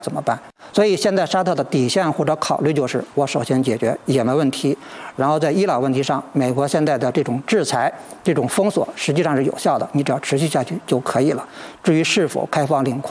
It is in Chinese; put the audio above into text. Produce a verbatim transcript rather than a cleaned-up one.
怎么办？所以现在沙特的底线或者考虑就是，我首先解决也门问题，然后在伊朗问题上，美国现在的这种制裁、这种封锁实际上是有效的，你只要持续下去就可以了。至于是否开放领空，